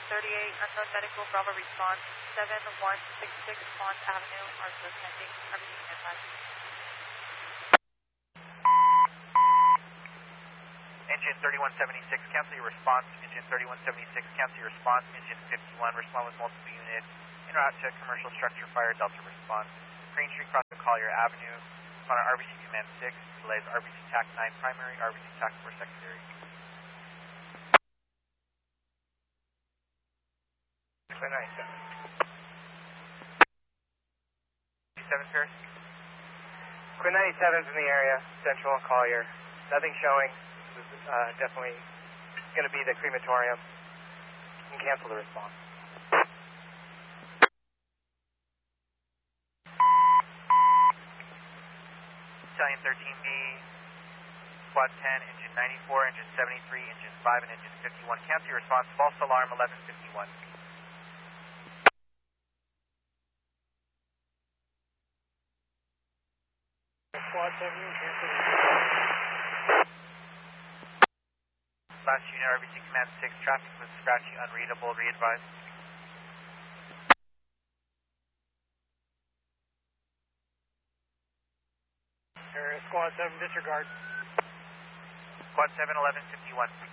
unknown medical, Bravo response, 7166 Pond Avenue, are still pending. RBC standby. Engine 3176, cancel your response. Engine 3176, cancel your response. Engine 51, respond with multiple units. En route to commercial structure fire, Delta response. Green Street crossing Collier Avenue. On our RBC Command 6, delays RBC TAC 9 primary, RBC TAC 4 secondary. 97. 7 Paris. Quinn 97's in the area, Central and Collier. Nothing showing. This is definitely going to be the crematorium. You can cancel the response. Italian 13B, Squad 10, Engine 94, Engine 73, Engine 5, and Engine 51. Cancel your response. False alarm 1151. Squad 7, cancel. Last unit, RBC Command 6, traffic was scratchy, unreadable, re-advise. Squad 7, disregard. Squad 7, 1151.